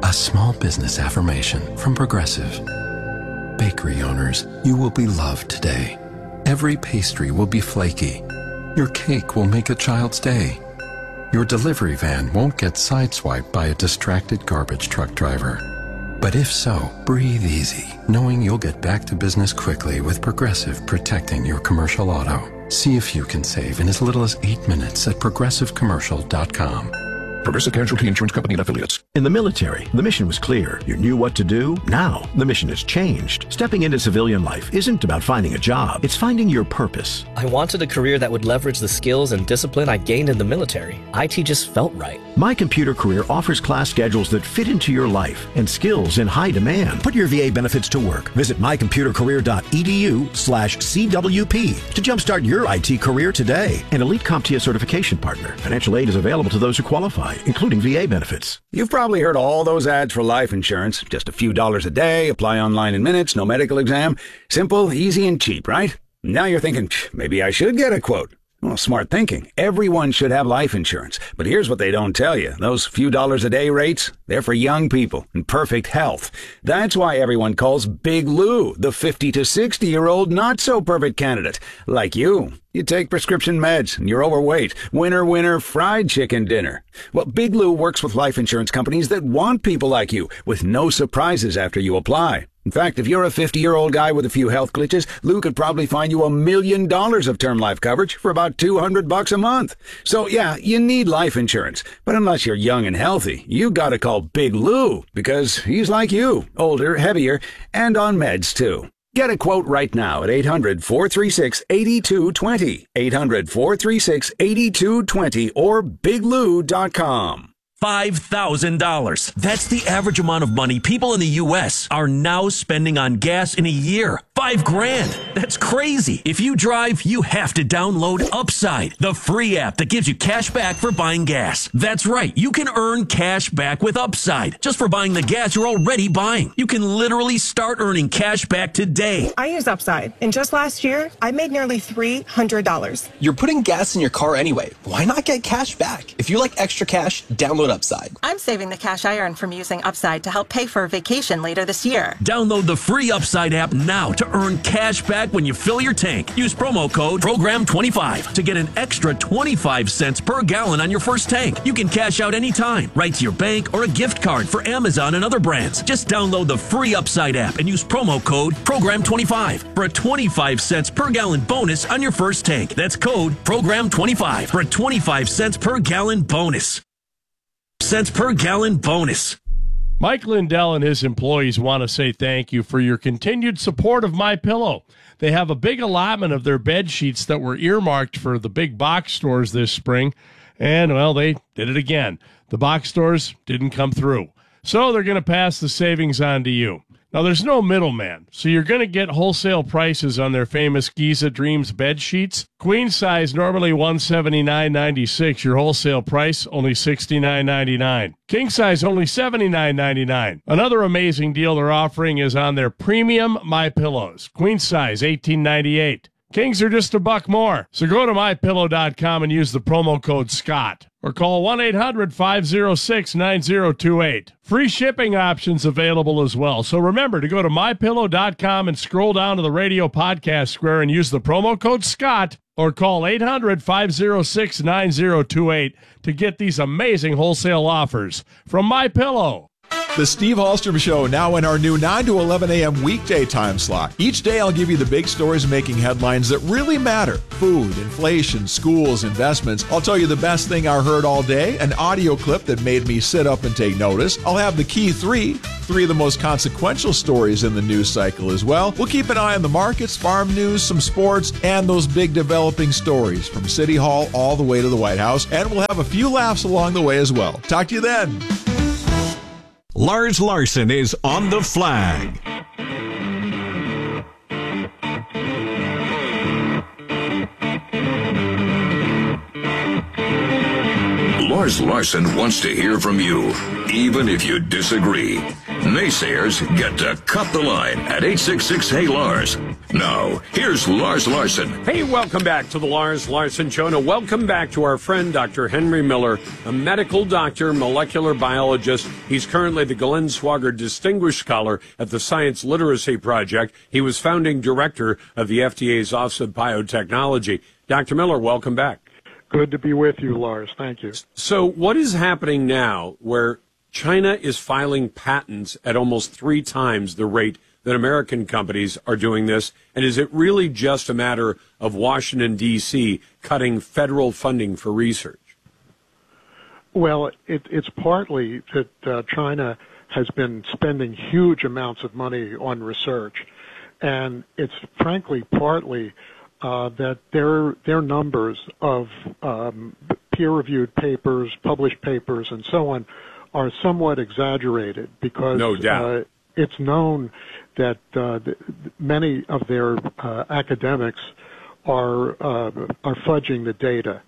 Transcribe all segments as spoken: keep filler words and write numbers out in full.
A small business affirmation from Progressive. Bakery owners, you will be loved today. Every pastry will be flaky. Your cake will make a child's day. Your delivery van won't get sideswiped by a distracted garbage truck driver. But if so, breathe easy, knowing you'll get back to business quickly with Progressive protecting your commercial auto. See if you can save in as little as eight minutes at progressive commercial dot com. Progressive Casualty Insurance Company and Affiliates. In the military, the mission was clear. You knew what to do. Now, the mission has changed. Stepping into civilian life isn't about finding a job. It's finding your purpose. I wanted a career that would leverage the skills and discipline I gained in the military. I T just felt right. My Computer Career offers class schedules that fit into your life and skills in high demand. Put your V A benefits to work. Visit my computer career dot e d u slash C W P to jumpstart your I T career today. An Elite CompTIA certification partner. Financial aid is available to those who qualify, including V A benefits. You've probably heard all those ads for life insurance. Just a few dollars a day, apply online in minutes, no medical exam. Simple, easy, and cheap, right? Now you're thinking, maybe I should get a quote. Well, smart thinking. Everyone should have life insurance. But here's what they don't tell you. Those few dollars a day rates, they're for young people in perfect health. That's why everyone calls Big Lou the fifty to sixty-year-old not-so-perfect candidate. Like you. You take prescription meds and you're overweight. Winner, winner, fried chicken dinner. Well, Big Lou works with life insurance companies that want people like you with no surprises after you apply. In fact, if you're a fifty-year-old guy with a few health glitches, Lou could probably find you a million dollars of term life coverage for about two hundred bucks a month. So yeah, you need life insurance. But unless you're young and healthy, you gotta call Big Lou because he's like you, older, heavier, and on meds too. Get a quote right now at eight hundred, four three six, eight two two zero, eight hundred, four three six, eight two two zero, or big lou dot com. five thousand dollars. That's the average amount of money people in the U S are now spending on gas in a year. Five grand. That's crazy. If you drive, you have to download Upside, the free app that gives you cash back for buying gas. That's right. You can earn cash back with Upside just for buying the gas you're already buying. You can literally start earning cash back today. I use Upside, and just last year, I made nearly three hundred dollars. You're putting gas in your car anyway. Why not get cash back? If you like extra cash, download Upside. I'm saving the cash I earn from using Upside to help pay for a vacation later this year. Download the free Upside app now to earn cash back when you fill your tank. Use promo code program twenty-five to get an extra twenty-five cents per gallon on your first tank. You can cash out anytime, right to your bank or a gift card for Amazon and other brands. Just download the free Upside app and use promo code program twenty-five for a twenty-five cents per gallon bonus on your first tank. That's code program twenty-five for a twenty-five cents per gallon bonus. Cents per gallon bonus. Mike Lindell and his employees want to say thank you for your continued support of MyPillow. They have a big allotment of their bed sheets that were earmarked for the big box stores this spring, and, well, they did it again. The box stores didn't come through, so they're going to pass the savings on to you. Now, there's no middleman, so you're going to get wholesale prices on their famous Giza Dreams bed sheets. Queen size, normally one hundred seventy-nine ninety-six. Your wholesale price, only sixty-nine ninety-nine. King size, only seventy-nine ninety-nine. Another amazing deal they're offering is on their premium MyPillows. Queen size, eighteen ninety-eight. Kings are just a buck more. So go to my pillow dot com and use the promo code Scott. Or call one eight hundred, five oh six, nine oh two eight. Free shipping options available as well. So remember to go to my pillow dot com and scroll down to the radio podcast square and use the promo code Scott. Or call eight hundred, five oh six, nine oh two eight to get these amazing wholesale offers from MyPillow. The Steve Hallstrom Show, now in our new nine to eleven a.m. weekday time slot. Each day I'll give you the big stories making headlines that really matter. Food, inflation, schools, investments. I'll tell you the best thing I heard all day, an audio clip that made me sit up and take notice. I'll have the key three, three of the most consequential stories in the news cycle as well. We'll keep an eye on the markets, farm news, some sports, and those big developing stories from City Hall all the way to the White House. And we'll have a few laughs along the way as well. Talk to you then. Lars Larson is on the flag. Lars Larson wants to hear from you, even if you disagree. Naysayers get to cut the line at eight six six, Hey Lars. Now, here's Lars Larson. Hey, welcome back to the Lars Larson Show. Now, welcome back to our friend, Doctor Henry Miller, a medical doctor, molecular biologist. He's currently the Glenn Swagger Distinguished Scholar at the Science Literacy Project. He was founding director of the F D A's Office of Biotechnology. Doctor Miller, welcome back. Good to be with you, Lars. Thank you. So what is happening now where China is filing patents at almost three times the rate that American companies are doing this? And is it really just a matter of Washington, D C cutting federal funding for research? Well, it, it's partly that uh, China has been spending huge amounts of money on research. And it's frankly partly uh, that their, their numbers of um, peer-reviewed papers, published papers, and so on are somewhat exaggerated because no doubt. Uh, it's known that uh, th- many of their uh, academics are uh, are fudging the data,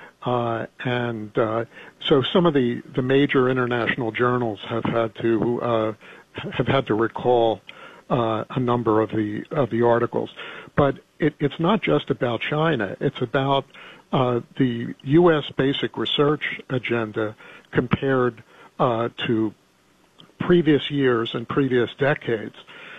uh, and uh, so some of the, the major international journals have had to uh, have had to recall uh, a number of the of the articles. But it, it's not just about China; it's about uh, the U S basic research agenda compared uh, to previous years and previous decades.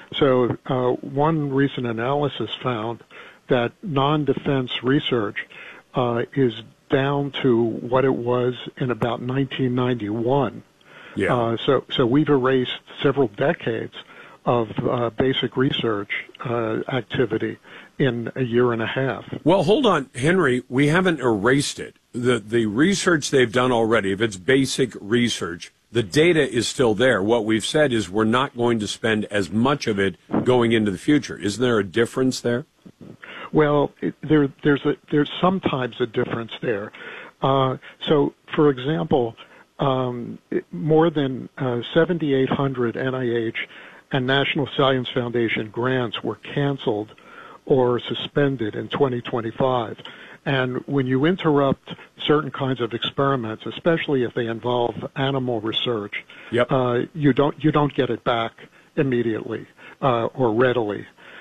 So uh, one recent analysis found that non-defense research uh, is down to what it was in about nineteen ninety-one. Yeah. Uh, so, so we've erased several decades of uh, basic research uh, activity in a year and a half. Well, hold on, Henry. We haven't erased it. The the research they've done already, if it's basic research, the data is still there. What we've said is we're not going to spend as much of it going into the future. Isn't there a difference there? Well, it, there, there's a, there's sometimes a difference there. Uh, so, for example, um, it, more than uh, seventy-eight hundred N I H and National Science Foundation grants were canceled or suspended in twenty twenty-five. And when you interrupt certain kinds of experiments, especially if they involve animal research, yep. uh, you don't you don't get it back immediately uh, or readily.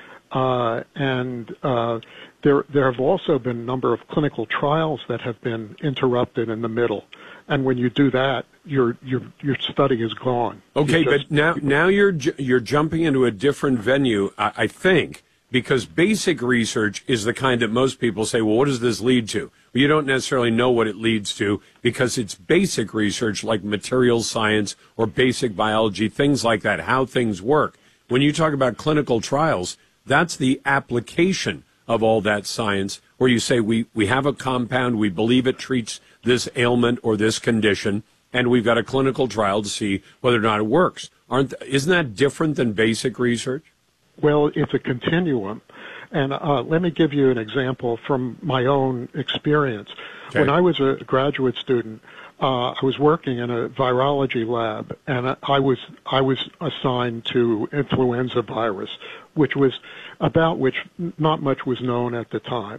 Uh, and uh, there there have also been a number of clinical trials that have been interrupted in the middle. And when you do that, your your your study is gone. Okay, just, but now now you're ju- you're jumping into a different venue, I, I think. Because basic research is the kind that most people say, well, what does this lead to? Well, you don't necessarily know what it leads to because it's basic research like materials science or basic biology, things like that, how things work. When you talk about clinical trials, that's the application of all that science where you say we, we have a compound, we believe it treats this ailment or this condition, and we've got a clinical trial to see whether or not it works. Aren't Isn't that different than basic research? Well, it's a continuum. And uh, let me give you an example from my own experience. Okay. When I was a graduate student, uh, I was working in a virology lab, and I was I was assigned to influenza virus, which was about which not much was known at the time.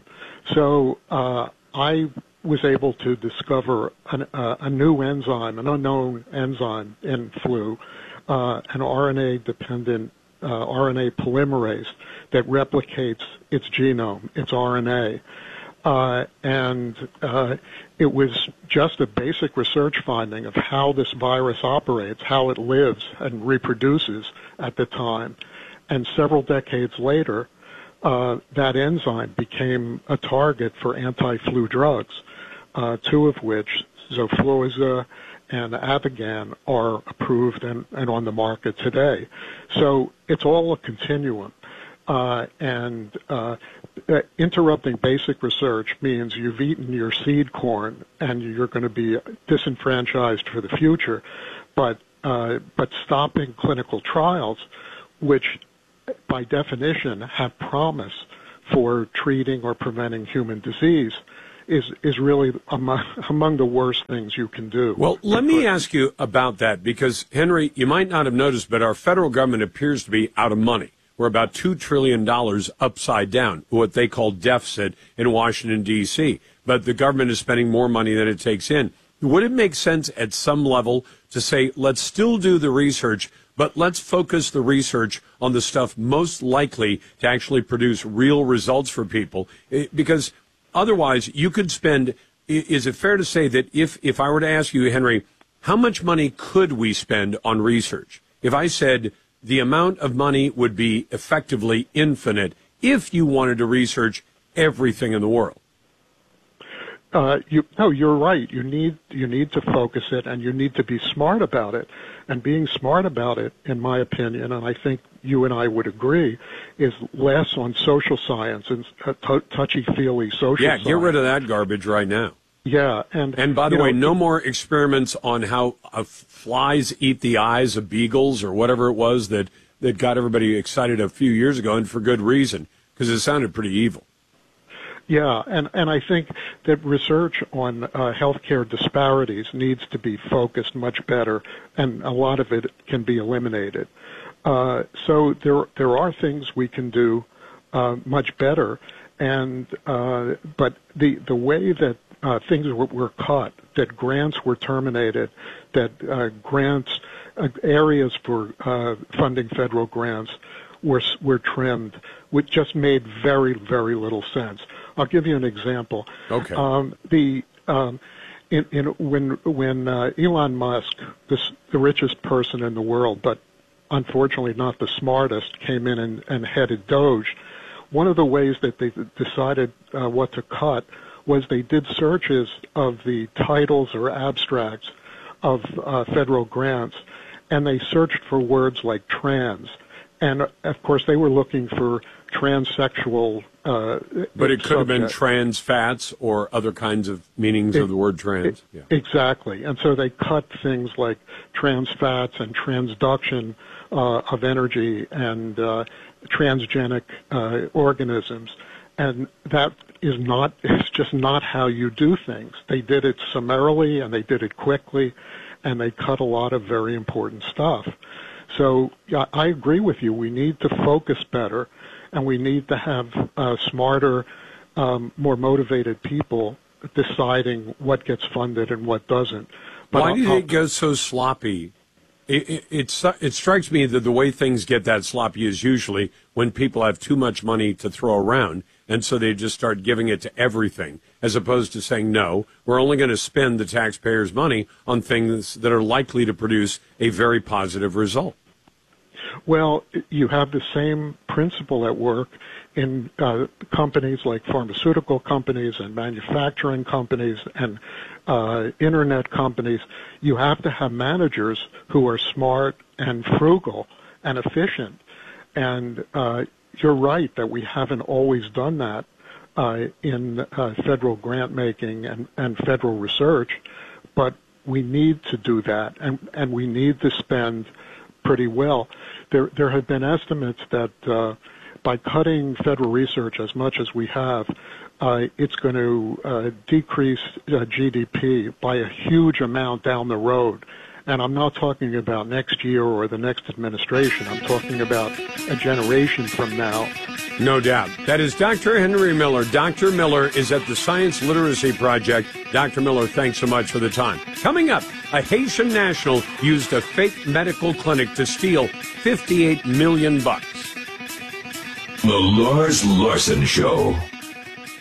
So uh, I was able to discover an, uh, a new enzyme, an unknown enzyme in flu, uh, an R N A-dependent Uh, R N A polymerase that replicates its genome, its R N A. Uh, and uh, it was just a basic research finding of how this virus operates, how it lives and reproduces at the time. And several decades later, uh, that enzyme became a target for anti-flu drugs, uh, two of which, Xofluza and Avigan, are approved and, and on the market today. So it's all a continuum. Uh, and uh, interrupting basic research means you've eaten your seed corn and you're going to be disenfranchised for the future. But, uh, but stopping clinical trials, which by definition have promise for treating or preventing human disease, is is really among, among the worst things you can do. Well, let me ask you about that, because, Henry, you might not have noticed, but our federal government appears to be out of money. We're about two trillion dollars upside down, what they call deficit in Washington, D C. But the government is spending more money than it takes in. Would it make sense at some level to say, let's still do the research, but let's focus the research on the stuff most likely to actually produce real results for people. It, because otherwise, you could spend, is it fair to say that if, if I were to ask you, Henry, how much money could we spend on research? If I said the amount of money would be effectively infinite if you wanted to research everything in the world. Uh, you, no, you're right. You need you need to focus it, and you need to be smart about it. And being smart about it, in my opinion, and I think you and I would agree, is less on social science and uh, t- touchy-feely social yeah, science. Yeah, get rid of that garbage right now. Yeah, and and by the way, know, no more experiments on how uh, flies eat the eyes of beagles or whatever it was that, that got everybody excited a few years ago, and for good reason, because it sounded pretty evil. Yeah, and, and I think that research on uh, healthcare disparities needs to be focused much better, and a lot of it can be eliminated. Uh, so there there are things we can do uh, much better, and uh, but the the way that uh, things were, were cut, that grants were terminated, that uh, grants uh, areas for uh, funding federal grants were were trimmed, which just made very very little sense. I'll give you an example. Okay. Um, the um, in, in when when uh, Elon Musk, this, the richest person in the world, but unfortunately not the smartest, came in and, and headed Doge. One of the ways that they decided uh, what to cut was they did searches of the titles or abstracts of uh, federal grants, and they searched for words like trans. And, of course, they were looking for transsexual uh But it could have been subject. trans fats or other kinds of meanings It- of the word trans. it- Yeah. Exactly. And so they cut things like trans fats and transduction uh, of energy and uh, transgenic uh, organisms. And that is not, it's just not how you do things. They did it summarily and they did it quickly, and they cut a lot of very important stuff. So yeah, I agree with you. We need to focus better, and we need to have uh, smarter, um, more motivated people deciding what gets funded and what doesn't. But Why I'll- do you I'll- think it goes so sloppy? It, it, it, it strikes me that the way things get that sloppy is usually when people have too much money to throw around, and so they just start giving it to everything, as opposed to saying, no, we're only going to spend the taxpayers' money on things that are likely to produce a very positive result. Well, you have the same principle at work in uh, companies like pharmaceutical companies and manufacturing companies and uh, internet companies. You have to have managers who are smart and frugal and efficient. And uh, you're right that we haven't always done that uh, in uh, federal grant making and, and federal research, but we need to do that, and, and we need to spend pretty well. There, there have been estimates that uh, by cutting federal research as much as we have, uh, it's going to uh, decrease uh, G D P by a huge amount down the road. And I'm not talking about next year or the next administration. I'm talking about a generation from now. No doubt. That is Doctor Henry Miller. Doctor Miller is at the Science Literacy Project. Doctor Miller, thanks so much for the time. Coming up, a Haitian national used a fake medical clinic to steal fifty-eight million bucks. The Lars Larson Show.